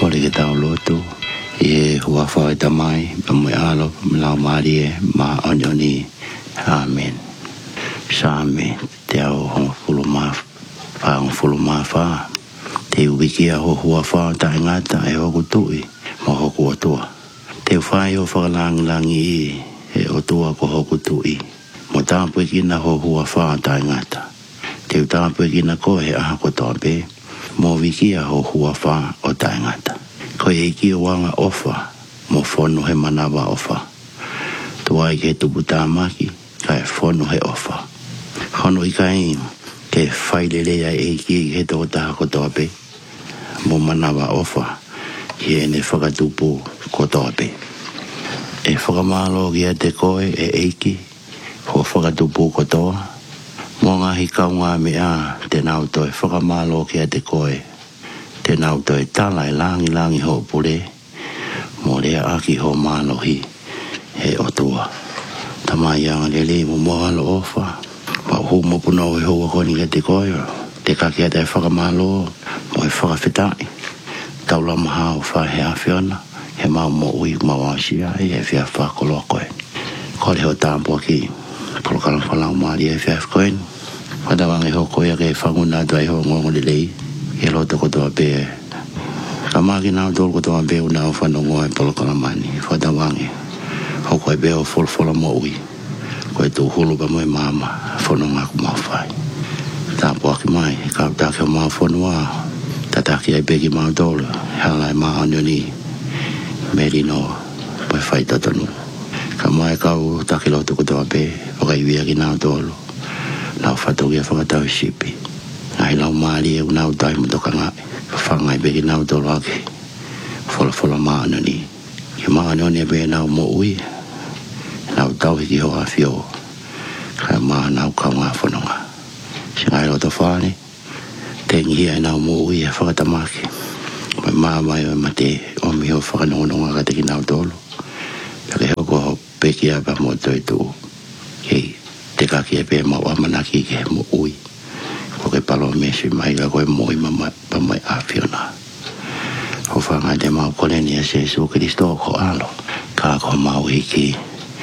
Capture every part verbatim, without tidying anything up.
ko le ta loto e hua fa ta mai pa mo alo la marie ma onyoni amen same te au ho fulu ma fa ho fulu ma fa te wiki a ho hua fa ta ngata e ho kutui mo ho ko tua te fa yo fa lang lang i e o tua ko ho kutui mo ta po ki na ho hua fa ta ngata te ta po ki na ko he a ko to be mo wiki a ho hua fa o ta ngata ko e ki wanga ofa mo fono he manawa ofa tua ke tu buta maki ka fono he ofa hono i kai ke failele ya e ki he to ta ko to be mo manawa ofa ye ne whakatupu ko to be e whakamalo ki a te koe e eiki ho whakatupu ko toa mo ngahi kaunga me a te nau toi whakamalo ki a te koe te nau toi tala e langi langi ho pule mo rea aki ho malohi he otua tamai anga lele mo mohalo ofa pa hu mo puno e hoa koni ki a te koe te kaki a te whakamalo mo e whakawhitai taula maha o wha he awhiona he mau mo ui mawasia e e whia whakolo koe ko le ho tāmpua ki kolokala whalau maari e whia koe whadawangi ho koe a ke whanguna tuai ho ngongo le lei e loto kotoa pe ka maki nao tolu kotoa pe una o whanongo e kolokala mani whadawangi ho koe pe o wholwhola mo ui koe tu hulu pa mo e mama whanonga ku mau whai tāmpua ki mai ka utake o mau whanua tataki ai peki mau tolu halai maa onioni merino pai whai tatanu ka mai kau taki lotu kotoa pe wakai wia ki nao tolu nao whatoki a whakatau sipi ngai lau maari e unau tai mutoka ngai whangai peki nao tolu aki whola whola maa onioni ki maa onioni e pe nao mo ui nao tau hiki hoa whio kai maa nao kau ngā whanonga si ngai loto whane tengi hia nao mo ui e whakatamaki mai maa mai o mate o mi ho whakanongononga ka te ki nao tolu peke hoko ho peki a pa mo toi tu kei te kaki e pe ma wa manaki ke mo ui ko ke palo mesi mai ka koe mo i ma pa mai a fiona ho whangai te mau koleni a Jesu Kristo ko alo ka ko mau hiki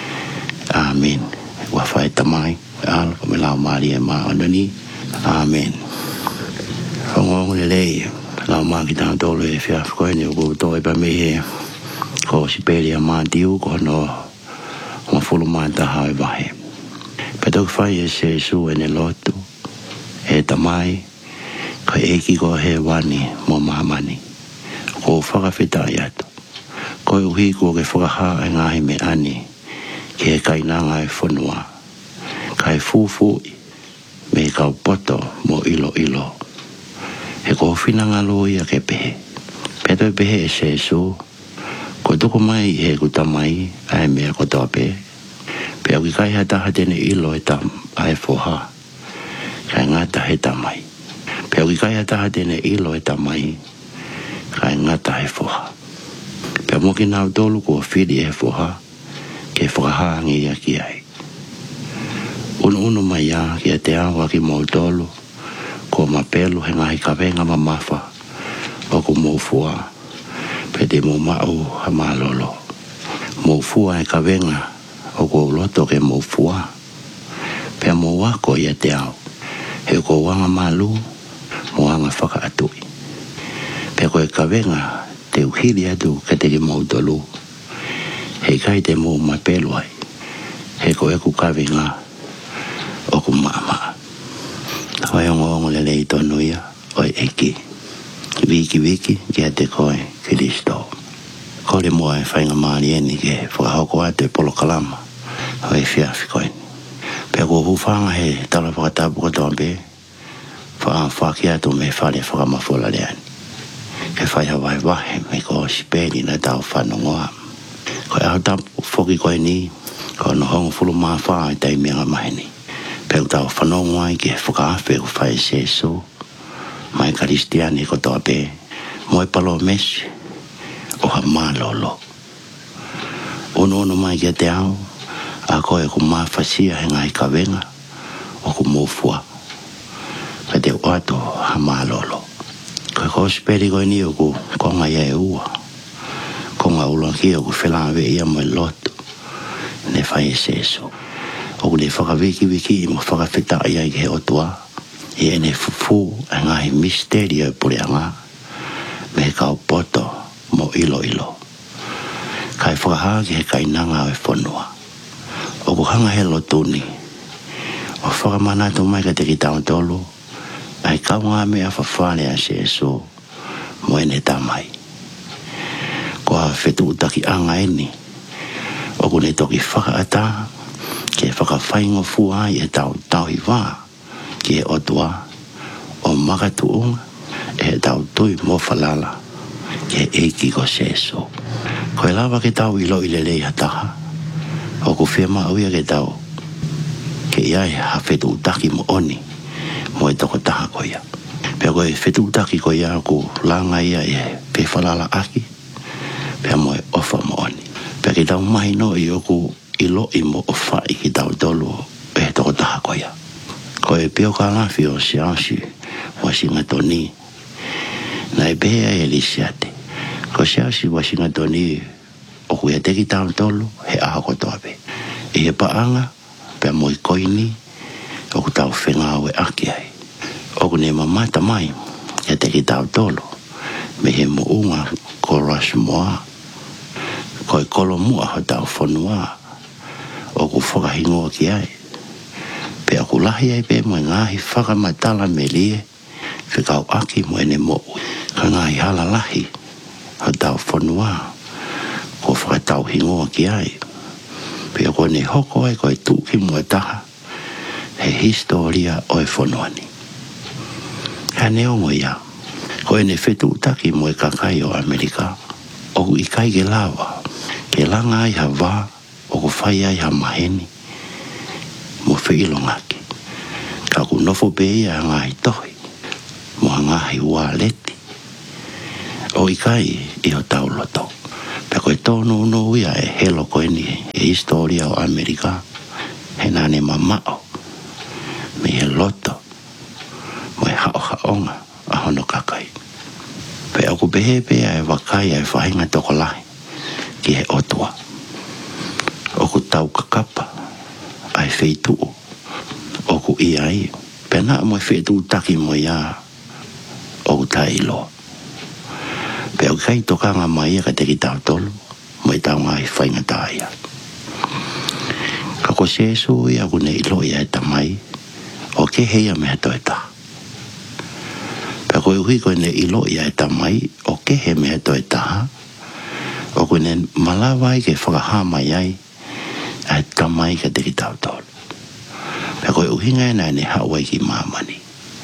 amen wa whai tamai alo pa me lau maari e maa onani amen whangongo le lei lau maa ki tanga tolu e whia koe ni o kou toi pa me he ko sipeli a maa tiu ko no ma fulu maa taha e wahe petok whai e Jesu e ne lotu e tamai ko eiki ko he wani mo mahamani ko whakawhita i atu ko e uhi ko ke whakaha e ngahi me ani ki he kainanga e whanua kai fufui me kau poto mo ilo ilo he ko whina loi a ke pehe peto e pehe e Jesu ko tuko mai he kutamai ai mea ko toa pe pe au ki kai hata hatene ilo e tam ai foha kai ngata he tamai pe au ki kai hata hatene ilo e tamai kai ngata he foha pe mo ki nau tolu ko whiri e foha ke whakahangi a ki ai unu unu mai a ki a te awa ki mau tolu ko mapelu he ngahi kawenga ma mafa o ko mofua pe te mo mau ha malolo mofua e kawenga o ko loto ke mofua pe mo wako i a te au he ko wanga malu mo wanga whaka atui pe ko e kawenga te uhiri atu ke te ki mau tolu he kai te mo mapelu ai he ko e ku kawenga o ku mama Hoi o ngongo le lei tonu ia, oi eki. Wiki wiki, kia te koe, Kristo. Ko le mua e whainga maari eni ke whakahoko atu e polo kalama. Hoi whiawhi koe. Pea ko hufanga he tala whakatapu katoa pe, wha whaki atu me whare whakamawhola le ani. Ke whai hawai wahe me ko sipeni na tau whanongoa. Ko e au tapu whoki koe ni, ko no hongo fulu maa whaa e tai mianga maheni. Peu tau whanongo ai ke whakawhi u whai Jesu. Mai Kristiani ko toa pe. Moe palo mesi. O ha malolo. Ono ono mai kia te au. A koe ku maa whasia he ngai kawenga. O ku mofua. Ka te wato ha malolo. Koe ko speri koe ni o ku konga ia e ua. Konga ulang ki o ku whelāwe ia mo e loto. Ne whai e seso. O ku ne whakawiki wiki i mo whakawhita ia i ke otua. I e ne fufu e ngahi misterio e pure anga. Me kau poto mo ilo ilo. Kai whakaha ki he kainanga o e whanua. O ku hanga he lotuni. O whakamana tu mai ka te ki tau tolu. Ai kau ngā mea whawhane a seso. Mo e ne tamai. Ko ha whetu utaki anga eni. O ku ne toki whakaata. Ke whakawhaingo fua i e tau tau i wā. Ki e otua. O makatu unga. E tau tui mo whalala. Ke eiki ko seso. Ko e lawa ke tau ilo i lelei hataha. O ku whiama uia ke tau. Ke iai ha whetu utaki mo oni. Mo e toko taha ko ia. Pea koe whetu utaki ko ia ku langa ia e pe whalala aki. Pea mo e ofa mo oni. Pea ke tau mahi no i oku ilo i mo ofa i ki tau tolu e toko taha ko ia. Ko e pio ka lafi o siansi wa singa toni. Na e bea e lisiate. Ko siansi wa singa toni o ku e te ki tau tolu he aha ko toape. I he paanga pea mo i koini o ku tau whenga au e aki ai. O ku ne mamata mai e te ki tau tolu me he mo unga ko ras moa. Ko e kolo mua ho tau whanua o ku whakahingoa ki ai. Pea ku lahi ai pe mo e ngahi whakamatala me lie whikau aki mo ene mo ui. Ka ngahi hala lahi ho tau whanua ko whakatau hingoa ki ai. Pea ko ne hoko ai ko e tuki mo e taha he historia o e whanuani. Ka ne ongo ia ko e ne whetu utaki mo e kakai o Amerika. O ku ikai ke lawa ke langa ai ha wā o ku whai ai ha maheni mo whiilo ngaki. Ka ku nofo pe ia ngai tohi mo ngai ua leti. O ikai i o tau loto. Pe koe tonu no ia e helo koe ni e historia o Amerika. He nane mamao me he loto mo e hao haonga a hono kakai. Pe o ku pehe pe e wakai e whahinga toko lahi ki he otua. O ku tau kakapa ai wheitu o ku iai. Pe na mo e wheitu taki mo ia o ku tai loa. Pe o kai tokanga mai ka te ki tau tolu mo i tau ngai whainga taia. Ka ko sesu ia ku ne ilo ia e tamai o ke heia mea toi taha. Pe koe hui koe ne ilo ia e tamai o ke he mea toi taha. O koe ne malawai ke whakahama iai ai tamai ka te ki tau tolu. Pe koe uhinga e nai ne hawai ki mamani.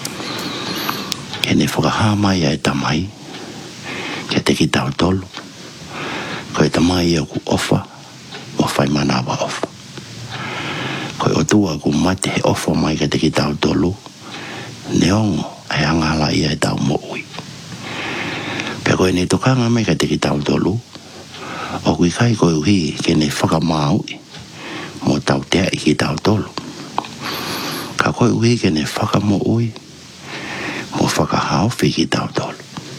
Ke ne whakahama iai tamai ka te ki tau tolu. Koe tamai ia ku ofa o whai manawa ofa. Koe o tua ku mate he ofa mai ka te ki tau tolu. Neongo ai angala ia e tau mo ui. Pe koe ne tokanga mai ka te ki tau tolu. O kui kai koe uhi ke ne whakamaui mo tau tea i ki tau tolu. Ka koe uhi ke ne whakamo ui mo whakahau whi ki tau tolu.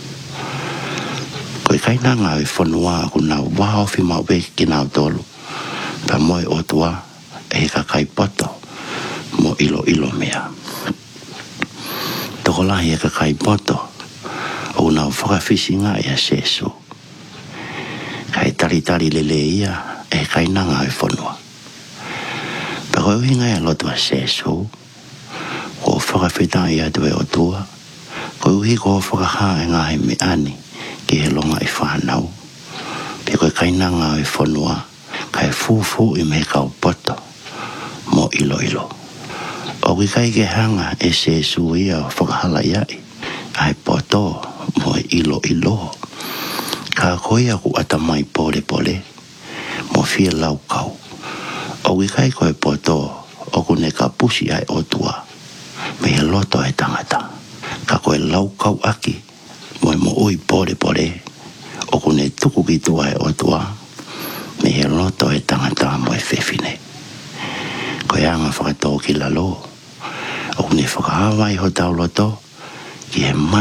Koe kai nanga e whanua ku nau wahau whi mau weki ki nau tolu. Pa moe o tua e ka kai poto mo ilo ilo mea. Toko lahi e ka kai poto o nau whakawhisinga e a sesu. Kai tari tari lele ia e kai nanga e whanua. Pa koe uhinga e lotu a sesu. Ko whakawhita ia tue o tua. Koe uhi ko whakaha e ngahe me ani ki he longa i whanau. Pe koe kai nanga e whanua. Kai fufu i me kau poto mo ilo ilo. O ki kai ke hanga e sesu ia o whakahala iai. Ai poto mo ilo ilo. Ka koe aku atamai pole pole. Mo fia lau kau. O ki kai koe poto o kune ka pusi ai o tua. Me he loto e tangata. Ka koe lau kau aki. Mo mo ui pole pole. O kune tuku ki tua e o tua. Me he loto e tangata mo e whewhine. Koe anga whakatō ki lalo. O kune whakahawai ho tau loto. Ki he mana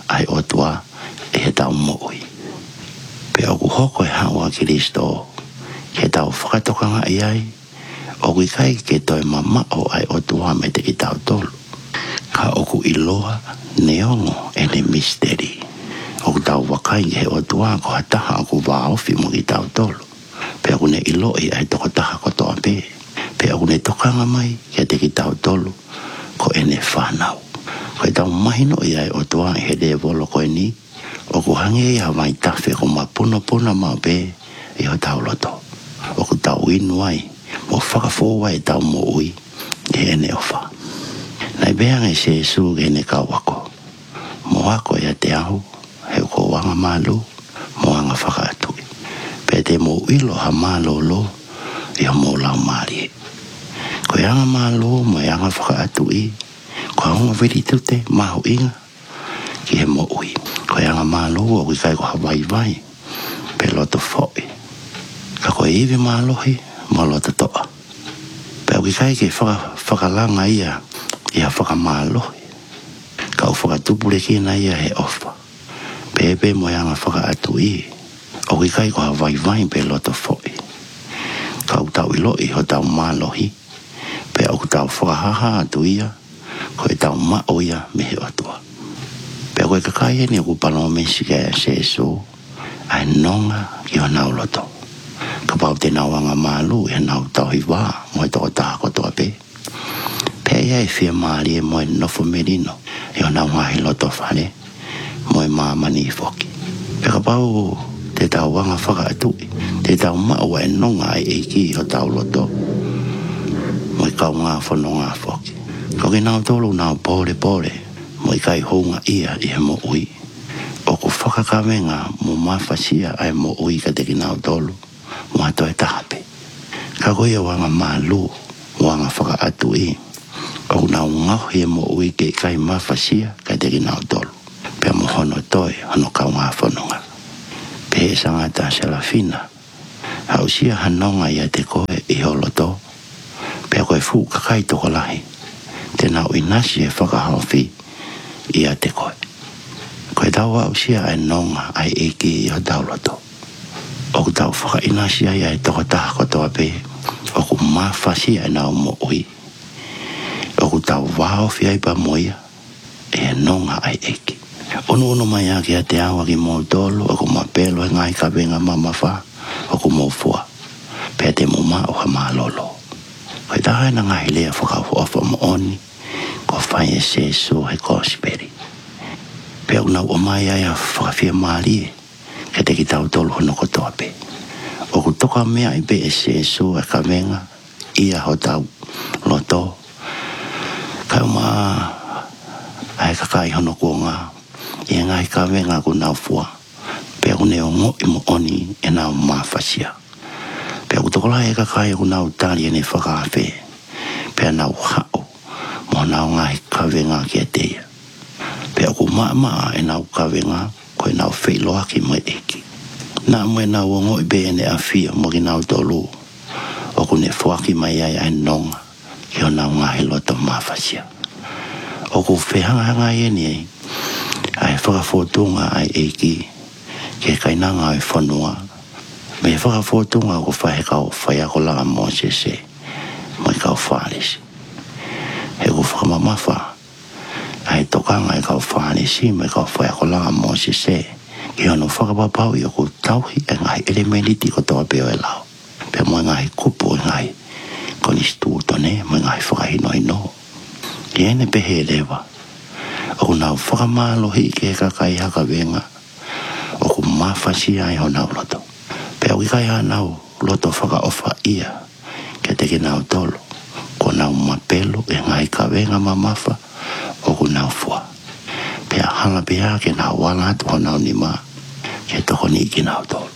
ai o tua e he tau mo'i. Pe o ku hoko e hawa Kiristo, ke tau whakatokanga i ai, o ku kai ke toi mama o ai o tua me te ki tau tolu. Ka o ku iloa neongo e ne misteri. O ku tau wakai he o tua ko hataha o ku waofi mo ki tau tolu. Pe o ku ne iloi ai toko taha ko toa pe. Pe o ku ne tokanga mai ke te ki tau tolu ko e ne whanau. Ko e tau mahino i ai o tua he de volo ko e ni. O ku hange ia mai tawhi ko ma puna puna ma pe i ho tau loto. O ku tau inu ai mo whakafōwa e tau mo ui e ene ofa. Nai beanga i se su e ne kawako. Mo ako ia te ahu he ko wanga malu mo anga whakaatui. Pe te mo ilo ha malo lo i ho mo lau maari. Ko anga malo mo anga whakaatui ko honga viri tute maho inga ki he mo ui. Ko anga malo o ki kai ko hawai vai pe loto foi. Ka ko iwi malohi mo loto toa. Pe o ki kai ke whaka, whakalanga ia ia whakamalohi. Ka o whakatupule ki na ia he ofa. Pepe mo anga whakaatui o ki kai ko hawai vai pe loto foi. Ka o tau iloi ho tau malohi pe o tau whakahaha atu ia ko e tau mao ia me he atua. Pe koe kakai ni ku palo mesi ke se so ai nonga ki o nau loto. Ka pau te nau anga malu e nau tau hi wā mo e toko taha kotoa pe. Pe ia e fia maari e mo e nofo merino e o nau ngahi loto whare mo e mamani i foki. Pe ka pau te tau wanga whakaatui te tau mao e nonga ai e ki o tau loto mo e kau ngā whono ngā foki. Ko ke nau tolu nau pore pore mo i kai honga ia i he mo ui. O ku whakakawenga mo mawhasia ai mo ui ka te ki nau tolu mo ato e tahape. Ka koe wanga malu wanga whakaatu i. O ku nau ngauhi e mo ui ke kai mawhasia ka te ki nau tolu. Pea mo hono toi hono kau ngā whanonga. Pe e sangata Serafina. Hausia hanonga ia te koe i holoto. Pea koe fu kakai toko lahi. Te nau inasi e whakahawhi ia te koe. Koe tau au sia ai nonga ai eki i o tau loto. O ku tau whaka inasi ai ai toko taha kotoa pe. O ku mawhasi ai nau mo ui. O ku tau wahawhi ai pa moia e nonga ai eki. Ono ono mai a ki a te awa ki mō tolo. O ku mapelo e ngai ka venga mamawha. O ku mō fua. Pea te mo ma o ha malolo. Koe taha na ngai lea whakawhu ofa mo oni. Ko whai e se so he kōsiperi. Pea unau o mai ai a whakawhia maari e. Ke te ki tau tolu hono kotoa pe. O ku toka mea i pe e se so e ka venga. Ia ho tau loto. Kai o maa. Ai kakai hono kua ngā. Ia ngai ka venga ku nau fua. Pea une o ngo i mo oni e nau mawhasia. Pea ku tokola e kakai ku nau tari e ne whakawhe. Pea nau hao. Mo nau ngai ka venga ki a teia. Pea ku maa maa e nau ka venga koe nau wheiloa ki mo eki. Nā mo e nau o ngoi be e ne a fia mo ki nau tolu. O ku ne whuaki mai ai ai nonga ki o nau ngahi loto mawhasia. O ku whehanga e ni ei. Ai whakafotunga ai eki ke kainanga ai whanua. Me whakafotunga ko whahe kau whaiakola mo se se. Mo i kau whāresi. He ku whakamamafa. Ai tokanga e kau whāresi mo i kau whaiakola mo se se. Ki hono whakapapau i o ku tauhi e ngai elemeniti ko toa peo e lau. Pe mo ngai kupu e ngai koni stūtone mo ngai whakahino ino. Ki ene pehe lewa. O ku nau whakamalohi ke kakai haka venga. O ku mawhasi ai ho nau loto. Pe au ki kai ha nau loto whakaofa ia. Ke te ki nau tolo. Ko nau mapelo e ngai ka venga mamafa. O ku nau fua. Pe a hanga pia ke nau wala atu ho nau ni ma. Ke toko ni ki nau tolo.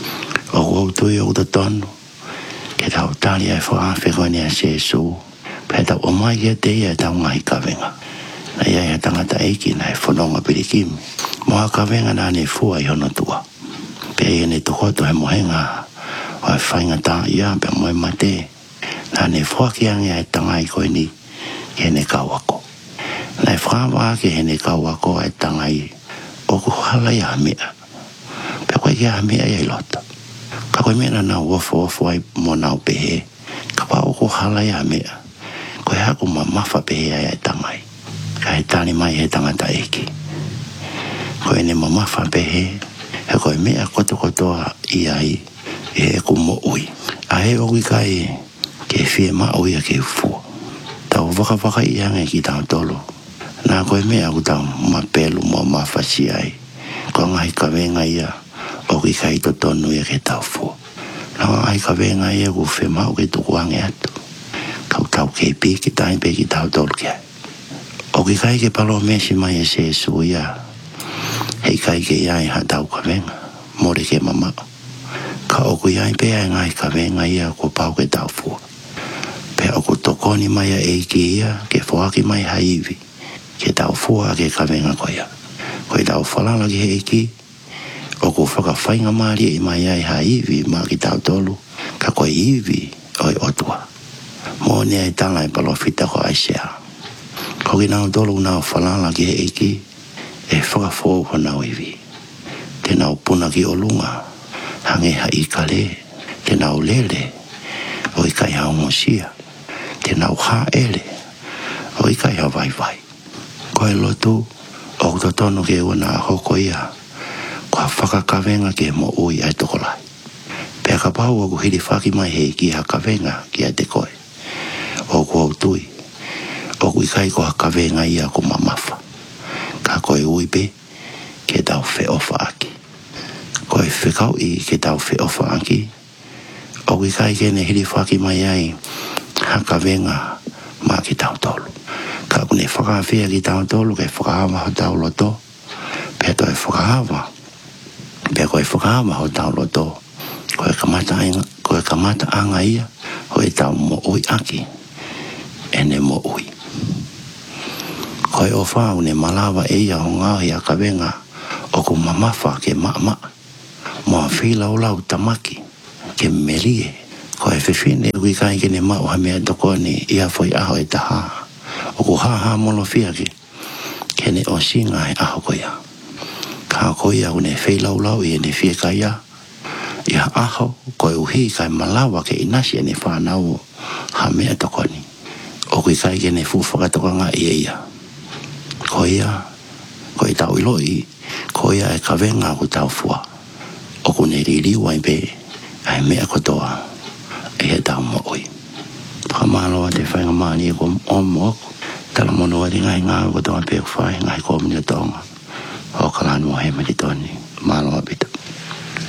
O ku au tui o tonu. Ke tau tali ai whakawhe koe ni a se su. Pe tau o mai ke te ia tau ngai ka venga. Na ia ia tangata eiki na e whanonga pirikimi. Moa ka venga na ne fua i hono tua. Pe e ne tukoto he mohenga. O e whainga ta ia pe moe mate. Na ne fua ki ange ai tangai koe ni. Ke ne kawako. Na e whawa ke he ne kawako ai tangai. o ku hala ya mea pe koe ya mea ia lota ka koe mea na wafo wafo ai mo nau pehe ka pa o ku hala ya mea koe haku ma mafa pehe ai tangai ka he tani mai he tangata eki koe ne ma mafa pehe he koe mea koto kotoa i ai e ku mo ui a he o kai ke fie ma ui a ke fua tau waka waka i ange ki tau tolo na koe mea ku tau ma pelu mo mafa si ai ko ngai ka venga ia o ki kai to tonu ia ke tau fua na ngai ka venga ia ku fe ma o ke tuku ange atu kau tau ke pi ki tai pe ki tau tolo kia o ki kai ke palo mesi mai e se su ia hei kai ke iai ha tau ka venga more ke mama ka o ku iai pe ai ngai ka venga ia ko pau ke tau fua pe o ku tokoni mai a e ki ia ke fuaki mai haivi ke tau fua ke ka venga ko ia koe tau whalala ki he ki o ku whakawhainga maari i mai ai ha iwi ma ki tau tolu ka koe iwi oi otua mo ne ai tala i palo fita ko aisea ko ki nau tolu nau whalala ki he ki e whakafo ko nau iwi te nau puna ki o lunga hange ha i kale te nau lele o i kai hao mosia te nau ha ele o i kai hao vai vai koe lotu o to tono ke wana hoko ia kwa whakakawenga ke mo ui ai tokolai pea ka pau o ku hiri whaki mai hei ki hakawenga ki a te koe o ku au tui o ku ikai ko hakawenga ia ku mamafa ka koe ui pe ke tau whe ofa aki koe whekau i ke tau whe ofa aki o ku ikai ke ne hiri whaki mai ai hakawenga ma ki tau tolu ka kune whakawhia ki tau tolu ke whakahawa ho tau loto pia toi whakahawa pia koe whakahawa ho tau loto koe kamata anga koe kamata anga ia hoi tau mo ui aki ene mo ui koe o whau ne malawa e ia ho ngahi a kawenga o ku mamafa ke maa moa whila o lau tamaki ke melie koe whiwhine ui kai ke ne mau hamea toko ni ia foi aho e taha o ku haha molo fia ki kene o singa e aho koia ka koia une wheilau lau i ene fia kaia ia aho koe uhi kai malawa ke inasi ene whanau ha mea tokoni o kui kai kene fuwhakatokanga i eia koia koe tau iloi koia e kawenga ku tau fua o kune ririwa i pe ai mea kotoa e he tau mo oi Pamalo te whainga maani e ko o moko tala mono wadi ngai ngā kotoa pe whai ngai ko mnia tonga o kalanu o he mani toni malo api